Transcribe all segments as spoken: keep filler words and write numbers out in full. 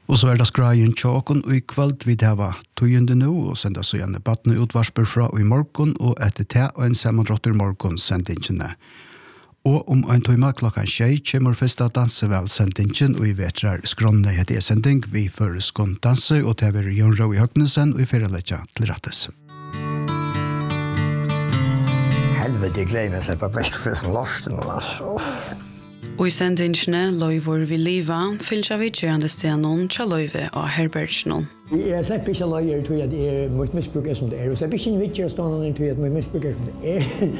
Og så er det skrajen tjåken, og i kveld vi det var tøyende nå, og sender så gjerne battene utvarsper fra i morgen, og etter te og en sammandrotter morgen sendingene. Og om en tøyma klokken tjei kommer første dansevel sendingen, og i vetrar skrånne heter sending, vi fører skånd danse, og til vi er Jon Rau i Høgnesen, og i ferieletja til rettes. Helvete, jeg gleder meg til på breakfast og lorsten, altså. Og i sendingene løyver vi liva, fylgja vi gjørende stenon, tja løyve og herbergsnon. Jeg slipper ikke løyer til at jeg må misbruke som det er, og slipper ikke en vidtjør stående til at jeg må misbruke som det er.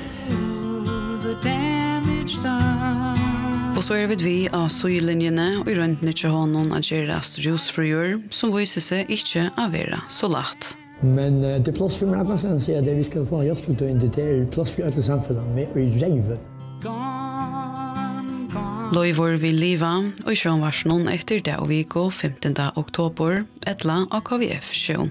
Og så er vi vi av søylinjene og i røntene til hånden av Gerast rusfriør, som viser seg ikke av være så lagt. Men uh, det er plass for meg alle stedet, sier det vi skal få hjelp til å det plass for alle samfunnet med og i reiven. Løyvor vi liva, og i sjønvarsnon etter det og viko femtende oktober, etla av K V F-sjøen.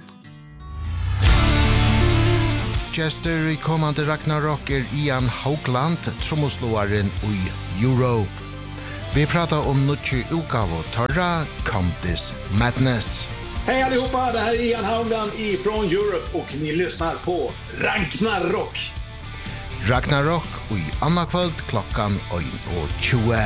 Gjester i kommande Ragnarok er Ian Haugland, trommoslåaren i Europe. Vi pratar om nutje utgave torra Come This Madness. Hej allihopa, det här är Ian Haugland ifrån Europe och ni lyssnar på Ragnarok. Ragnarok i anna kvöld klockan ein og tjúgu.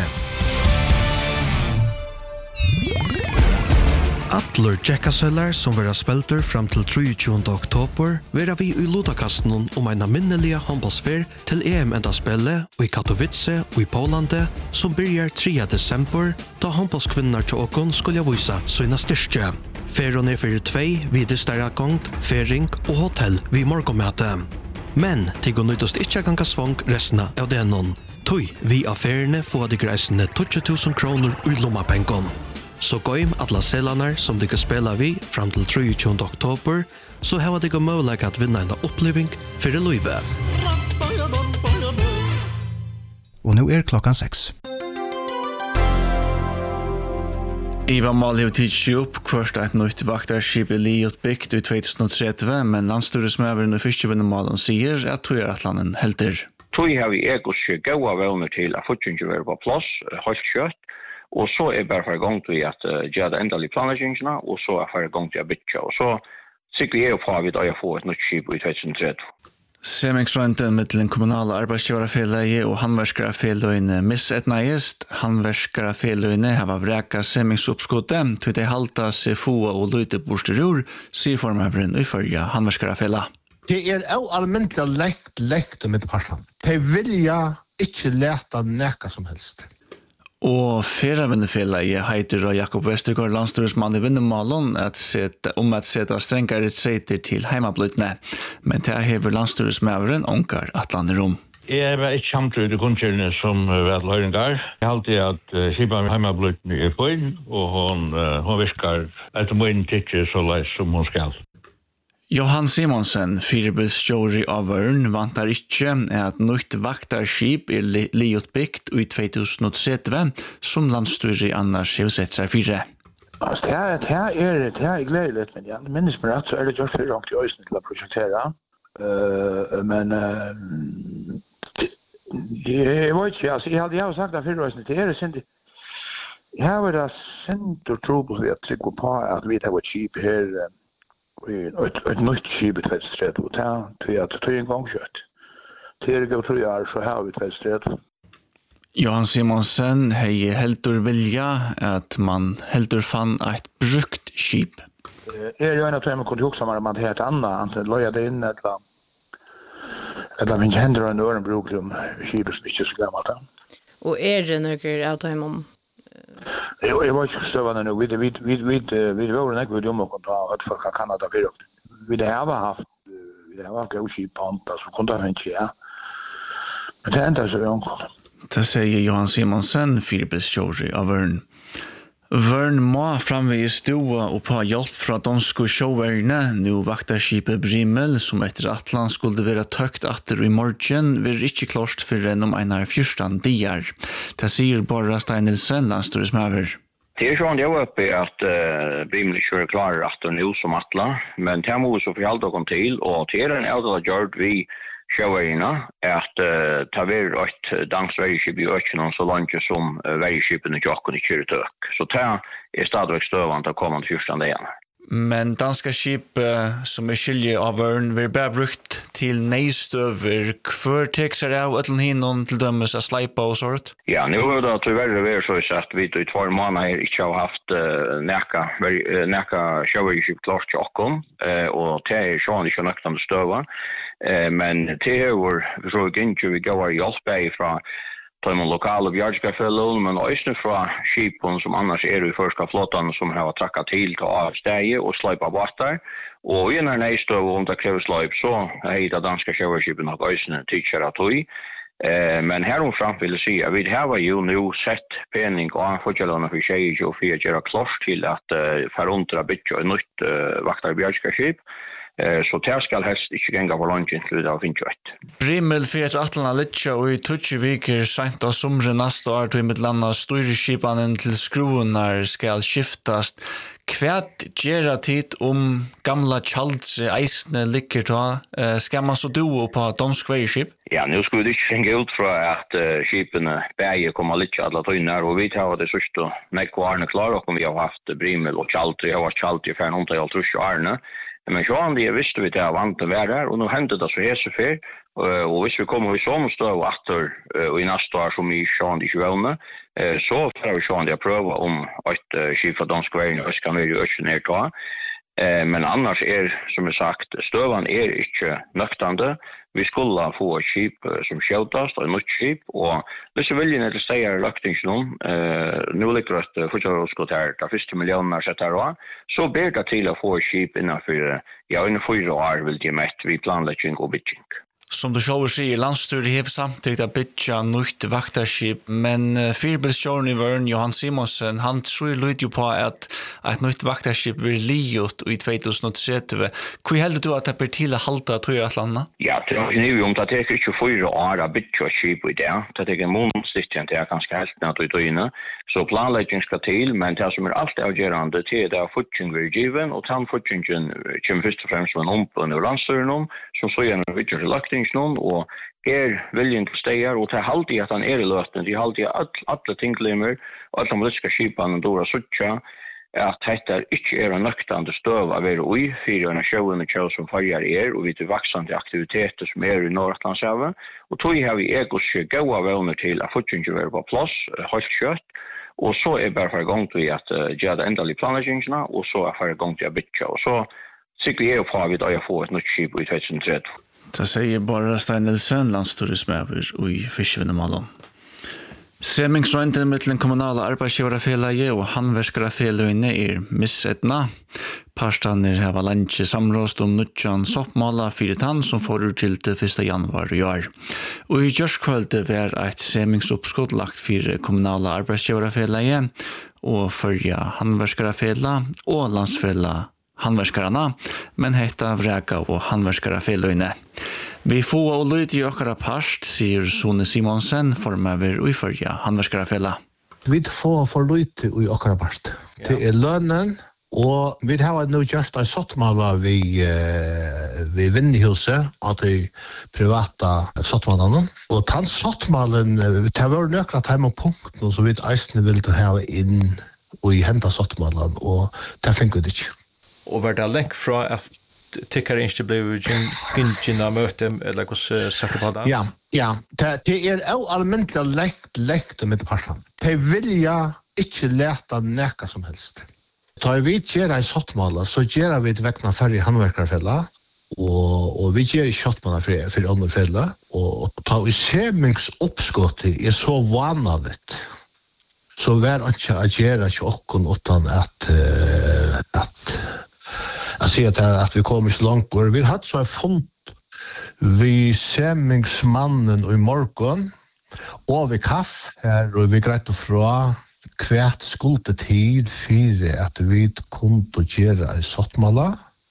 Atler Jackasellar som vera spelter fram til tjuetre oktober vera vi i Lodakasten om en minnelige håndballsfer til E M-endaspillet og i Katowice og i Polande som byrjar tredje desember da håndballskvinner til åkon skulle vise sina styrke. Feron er fyrir tvei, videstærragongt, fering og hotell vi morgomøte. Men til å nøytost ikke ganga svang resten av dennon. Tøy vi affærene få de greisene tjue tusen kroner i lommapengon. Så gå im alla selanar som de kan spela vi fram til tjuetre oktober, så har de mulighet at vinna en oppleving for løyve. Og nå er klokkan seks. Iva Mal har tidsi opp kvørst et nytt vaktarskip i liot bygd i tjuetusen tretti, men landstyresmøveren og fyrstjevinnemalen sier at tog er atlanen helter. Tog har vi egentlig gåa vevner til at fortjenge være på plass, holdt kjøtt, og så er bare for gang til at uh, gjøre det endelig planleggingene, og så er for gang til å bytja, og så sikker jeg på at jeg får et nytt skip i tjuetusen tretti. Semingsrønten med den kommunale arbeidsgiverfeleie og handverskerafeløyene misetnægest. Handverskerafeløyene har vreka semingsoppskottet til de halta seg få og løyte borsterur, sier formøveren i førja handverskerafelet. Det er jo almindelig lekt, lekt med parten. De vilja ikke leta neka som helst. Og fyrravinnefeleie heiter og Jakob Westergaard, landstyresmann i Vinnemalen, at sette, om at sette strengere treiter til heimabløytene. Men det hever landstyresmæveren onkar atlander om. Jeg var ikke samtidig i kunnkjørende som var løyringar. Jeg halte at uh, Kipa heimabløytene er på inn, og hun, uh, hun virker etter måten tidsje så leis som hun skal. Johan Simonsen, firebilsstjóri av Ørn, vantar ikkje at nytt vaktarskip er li liutbyggt i tjuetusen tretti, som landstyri annars har sett seg fire. Altså, det er, det er, det er gledelig, men jeg minnes meg rett, så er det gjort for langt i øyne til å prosjektere. Uh, men uh, jeg vet ikke, altså, jeg hadde jeg sagt det fire øyne til det, er jeg har vært sendt og tro på at jeg går på at vi tar vårt skip her, ett ett nytt skip i tjuetusen och ta till att ta en gång kött. Till det tror jag så har vi tjuetusen. Johan Simonsen hei heldur vilja at man heldur fann ett brukt skip. Är det ju en att jag kunde också samma man helt annat antingen loja det in eller eller min händer och öron brukar skip är inte så gammalt. Och är det några av dem om Jag jag var ju stövande nu vid vid vid vid vid våren jag vill ju må ta att folk kan Kanada för också. Vi det har haft vi det har gått skip panta så kunde han inte ja. Men det ända så långt. Det säger Johan Simonsen, firebilsstjóri av Ørn. Vørn må framvege stua og på hjelp fra danske sjåverne. Nå vaktarskipet Brimel, som etter Atlant skulle være tøkt atter i morgen, vil ikke klart for en om en av fyrstan dier. Det sier Borra Steinelsen, landstyresmøver. Det er sånn det var oppe at uh, Brimel ikke er klar atter nå som Atlant, men det må vi så for alt å komme til, og det er en avtale gjort vi sjøverina at uh, ta ver ett dansk veiskip i økene så langt som uh, veiskipene jokken i kyrtøk. Så det er stadigvæk støvende å komme til fjorten dagen. Men danska skip uh, som er skilje av vøren vil bare brukt til neistøver. Hvor tek seg av øtlen hinnom til dømes av sleipa og sånt? Ja, nu er det tyverre vært så at vi i två måneder ikke har haft uh, næka, uh, næka sjøverskip klart til okken, uh, og det er sånn ikke nøktende støver. Uh, men det er jo, vi så ikke vi går i hjelp fra på de lokale bjørnskafellene, men også fra skipen som annars er i første flåten som har trakket til til avsteget og sløypa båter. Og i når neistøv om det krever sløyp, så er det danske sjøverskipen at øsene tidskjere tog. Eh, men heromfram vil jeg si at vi har jo nå sett pening og anfordelene for tjejer og for å gjøre klart til at uh, forundre bytje og nytt uh, vakter bjørnskafellene. Så det skal helst ikke genga på lunchen til det å finne kjøtt. Brimmel for et atlana litja og i tutsi viker sent av somre neste år til mitt landa styrskipanen til skruunar skal skiftast. Kvært gjerra tid om gamla tjaldse eisne liker ta? Skal man så do på dansk veiskip? Ja, nu skulle det ikke henge ut fra at uh, skipene beie kommer litt alle tøyner, og vi tar det sørste nekvarene klare, og vi har haft Brimmel og tjaldse, jeg har vært tjaldse i fem hundre og trus årene. Men så han det visste vi til å vant til å være her, og nå hendte det så hesefer, og hvis vi kommer i sånn støv etter, og i neste år som vi sånn de ikke vevne, så får vi sånn det å prøve om et skip fra dansk veien, og skal vi jo ikke ned ta. Men annars er, som jeg sagt, støvene er ikke nøktende. Vi skulle få et skip som skjøtast, og et nytt skip, og hvis vi viljer til steier løktingsnån, eh, nå ligger det et fortsatt her, det første millioner sett her også, så ber det til å få et skip innenfor, ja, innenfor fire år vil de mest vi planlegging og bytting. Som du sjåver sier, landstyret har samtidig å bytja nytt vaktarskip, men fyrbilskjøren i vøren, Johan Simonsen, han tror litt jo på at et nytt vaktarskip vil liot i tjugohundratrettio. Hvor heldur du at det blir til å halte tror jeg at landa? Ja, det er jo om det er ikke fyra år å bytja skip i det. Det er en månedstikken til jeg ganske helt ned i døgnet. Så planlegging skal til, men det som er alt avgjørende til det er futting vil given, og den futtingen kommer først og fremst som en ompunn i landstyren, som så gjerne vidtjer til løktingsnån, og er viljen til steier, og det er alltid at han er i løten, det er alltid at alle tinglimmer, og alle de politiske skipene dår suttja, at dette ikke er en nøktende støv av være ui, for en av sjøene kjøl som farger er, og vi til vaksende aktiviteter som er i Nord-Atlantshavet, og tog har vi egos gode vevner til at futtingen være på plass, holdt kjøtt, og så er bare for gang til at uh, gjøre det endelig planleggingsene, og så er for gang til å bytja, og så sikkert er jo på at jeg får et nytt skip i tjugohundratrettio. Det sier bare Stein Nilsen, landsturismever i Fiskvinnemalen. Semingsrøynden med den kommunale arbeidsgiverfelaget og handverskerafelagene er missetna. Parstaner har lenge samråst om nødjan soppmåla fire tann som får utgilt første januar i år. Og i gjørskvölde var et semingsoppskott lagt fire kommunale arbeidsgiverfelaget og førja handverskerafelag og landsfelag handverkarna, men heita Vreka og handverskarafelagene. Vi får og lyd i okkara parst, sier Sone Simonsen, formaver og ifølge handverskarafelag. Vi får for lyd i okkara parst. Det er lønnen, og vi har nå gjort en sottmala vi, uh, vi vinnerhuset av de private sottmalene. Og den sottmalen, det var nøkret hjemme på punkten, så vi eisene ville ha inn og i henta sottmalen, og det finner vi det ikke. Og var det lengt fra at tykkere ikke ble gynnsin av møte, eller hvordan sagt på det? Ja, ja. Det er jo allmentlig lengt, lengt med parten. De vilja ikke leta neka som helst. Da vi gjør en sottmål, så gjør vi det vekkene færre handverkarfella, og, og vi gjør sottmål for, for andre fella, og da vi semingsoppskottet er så vanavett, så vær ikke å gjøre ikke okken utan at, uh, at jeg sier at, at vi kommer så langt, og vi har hatt så en fond vi semingsmannen i morgen, og vi kaff her, og vi greit å fra hvert skulde tid for at vi kunne gjøre en sottmala,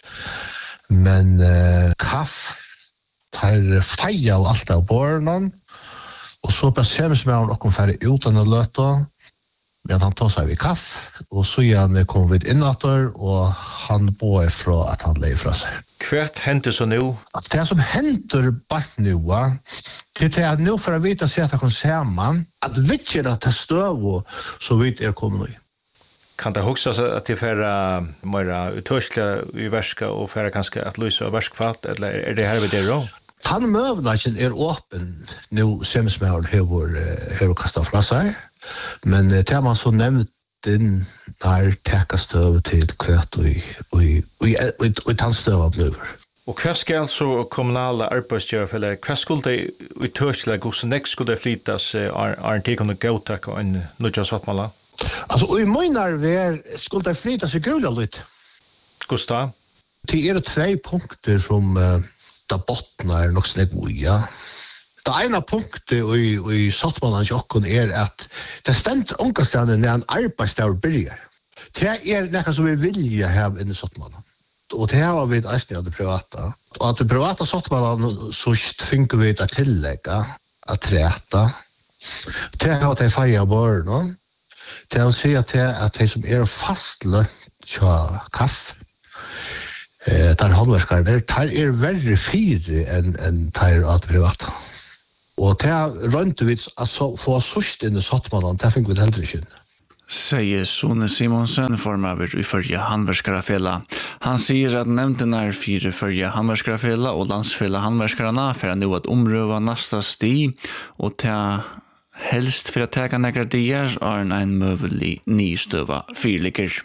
men uh, kaff tar feia og alt av bornen, og så på semingsmannen og ferdig uten å løte, men han tar seg vid kaff, og så igjen kom vi innator, og han bor fra at han leier fra seg. Hvert henter så nå? At det som henter bare nå, det er at nå for å vite at jeg kan se man, at vi ikke er til støv, så vidt er kommet nå. Kan det huske at det er mer utørselig i verska, og for kanskje at lyse av verskfatt, eller er det her ved det råd? Han møvnagen er åpen nå, semesmøren har kastet fra seg, men det man så nevnt inn der tekastøv til kvart og tannstøv av bløver. Og hva skal så kommunale arbeidsgjør, eller hva skulle det utørselig, hvordan nek skulle det flytas, er en tid kunne gå til en nødja sattmala? Altså, og i møgnar ver skulle det flytas i grula litt. Hvordan? Det er tvei punkter som uh, da bottnar nok snakk uja. Det ena punktet i, i sattmannen jokken er at det stender omkastene når en arbeidsdag byrjar. Det er nekka som vi vilja her inne i sattmannen. Og det har vi eisne av det privata. Og at det privata sattmannen sørst finner vi et tillegga, at treta. Det har det feia barna. Det er å si at det at de som er fastlønt tja kaff, eh, der håndverskere der, der er verre fire enn en der av det privata. Og det rønte vi å få sørst inn i sattmannen, det fikk vi heller ikke inn. Sier Sone Simonsen, formaver i førje handverskarafela. Han sier at nevnten er fire førje handverskarafela og landsfela handverskarana for å nå at omrøve nasta sti, og til helst for å teka nekra dier er en møvelig nystøva fyrliker.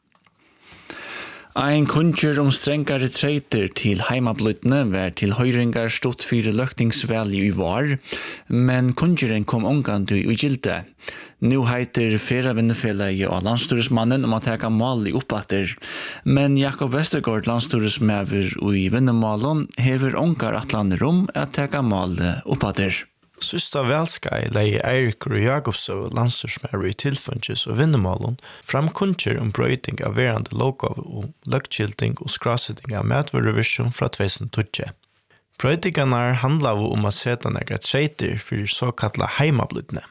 Ein kunngjør om strengare treiter til heimablutne var til høyringar stått fire løktingsvel i var, men kunngjøren kom omgant i gilde. Nå heiter Feravinnefellegi og landstyresmannen om å teka mal i oppatter, men Jakob Westergaard, landstyresmaver i Vinnemalen, hever omgar atlander om å teka mal oppatter. Systa Velskei leie Eirik og Jakobsøv landstyrsmære i tilfunnes og vinnemalen framkunnkjer om brøyting av verande lokav og løgkilting og skrasetting av medvarevisjon fra tjusen tjueto. Brøytingene handler om å sette nekra treiter for såkalla heimablutne.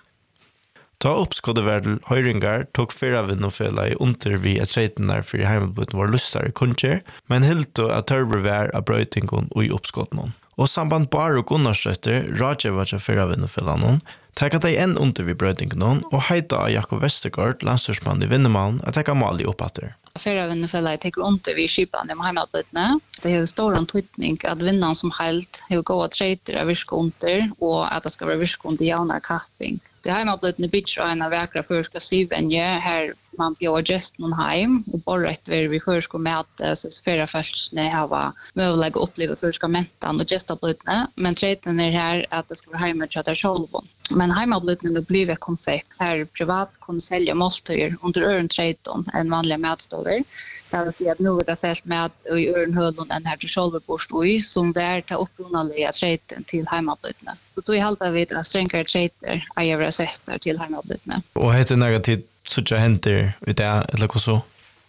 Ta oppskådet verdel høyringar tok fyrra vinnofela i under vi at treitene for heimablutne var lustare kunnkjer, men hilto at tørber vær av brøytingen og i oppskådene. Og samband bare og understøtter Rajeva til fyrra vinnofelanen, takk at de enn under vi brøytingen og heita av Jakob Westergaard, landstyrsmann i Vinnemalen, at takk mal i oppatter. Fyrra vinnofela teker under vi skipan i heimablutne. Det er stor antydning at vinnan som helt har gått treiter av virke under, og at det skal være virke under jaunar kapping. Det heimablutne bytter av en av vekra førska syvenje, her man bjør gest noen heim, og bare etter vi førska møte, så sfæra følelsene har mulig å oppleve førska mentan og gestablutne, men treiten er her at det skal være heima til at det er sjolvån. Men heimablutne blir et konsept her privat kunne selge måltøyer under øren treiten enn vanlige matstover. Det vil si at nå er det selv med i ørenhølen enn her til sjolveborstøy, som det er til opprunalige treiten til heimablutne. Så tog jeg halte vidt at strengere treiter er jeg vil sette til heimablutne. Og heter negativt så ikke henter ut det, eller hva så?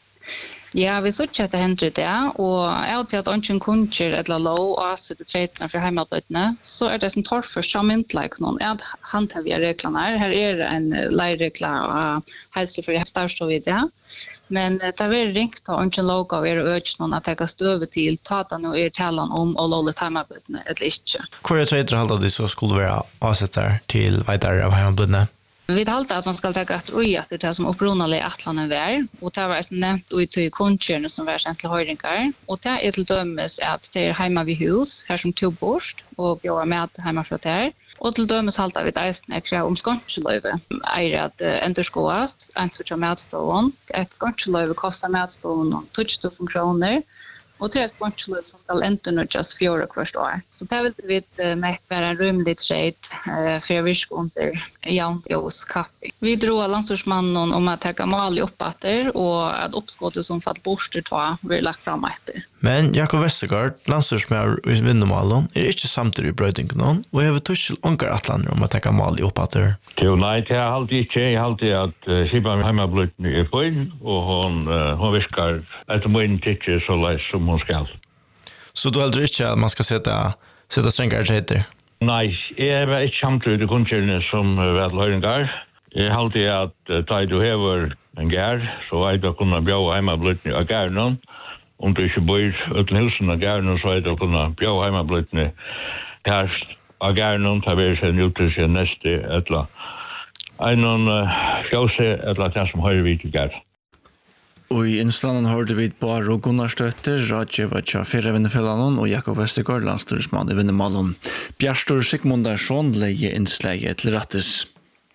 Ja, vi så ikke henter ut det, og jeg har til at ønsken kunnger eller lov og avsette treitene for heimablutne, så er det som tar for som ikke noen. Jeg håndhever vi reglene her. Her er en leirregler og helse for startstå vid det. Men det er veldig ringt å ønske lov av å øke noen at jeg kan støve til tata nå er talen om å lovlig heimablutne eller ikke. Hvor er treiter halte de så skulle være avsetter til veidere av heimablutne? Vi talte at man skal ta etter ui etter det som opprunalig atlanen var, og det var nevnt ui til kunnkjørene som var sendt til høyringar, og det er til dømes at det er heima vid hus, her som to borst, og bjør med heima fra der, og til dømes halte vi deisene krav om skånseløyve. Eier at uh, endurskåast, en som kjør medstående, et skånseløyve kostar medstående tolv tusen kroner, og tre skånseløyve som skal endurnudjas fjore hvert år. Så det vil vi uh, med være en rymlig treit uh, for å virke under jaunbjøs kaffe. Vi dro av landstorsmannen om at jeg mal i oppatter, og at oppskåttet som fatt borster tva blir lagt fram etter. Men Jakob Westergaard, landstorsmannen i Vinnemalen, er ikke samtidig i brøydingen, og jeg vil tussel ungar atlander om at jeg mal i oppatter. Jo, nei, det er alltid ikke. Jeg har alltid at uh, Kipan heimablutne er på inn, og hun, uh, hun virker etter min tidsje så leis som hun skal. Så du heldur ikke at man skal sette, sette strengere treiter? Nei, jeg er ikke samtidig kunnkjørende som uh, vel høyringar. Jeg har alltid at da du hever en gær, så er det å kunne bjøre hjemmebløtene av gærene. Om du ikke bor uten husen av gærene, så er det å kunne bjøre hjemmebløtene her av gærene, ta vi seg ut til sin neste etla. En fjøse etla til som høyre vidt i gær. Og i innstanden hørte vi bare Gunnar Støtter, Radjeva Tja Fyrre Vinnefellanon og Jakob Vestergaard, landstyresmann i Vinnemalen. Bjerstor Sigmundarsson leie innslaget til rattes.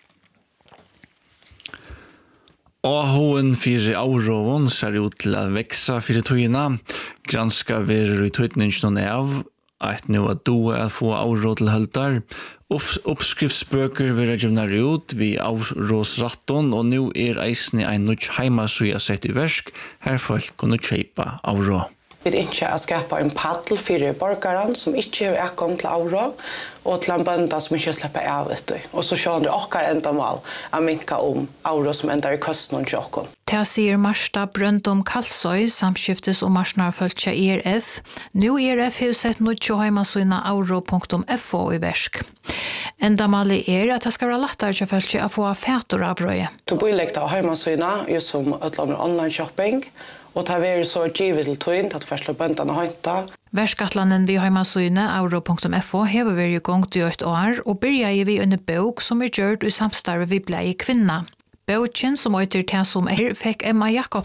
A H-en fire Aurovon ser ut til å veksa fire tøyina. Granska ver i tøytningen av at nå er doa å få Auro til høldar. Oppskriftsbøker vil gjevnar ut vi Auros-ratton, og nå er eisne ein nødt heimasøya sett i versk, her folk kunne kjeipa Auro. Vi er ikke å skapa en paddel for borgeren som ikke har ekkom til Auro, og til en bønda som ikke slipper av etter. Og så skjønner det okkar enda mal å minka om Auro som enda er køsten og tjokken. Det sier Marsta Brøndom Kalsøy, samskiftes og marsnarføltja E R F. Nå E R F har sett noe til heimasøyna auro punktum f o i versk. Enda malig er at det skal være lettere til føltja å få fætor av røye. Du bor leggt av heimasøyna, just som utlander online shopping, og det er så givet til tøyen til at først bøndene høynta. Verskatlanen vi heimasøyne auro punktum f o hever vært i gang til et år, og begynner vi under bok som er gjørt i samstarve vi blei kvinna. Bøtjen som øyter til som er, fikk Emma Jakobsen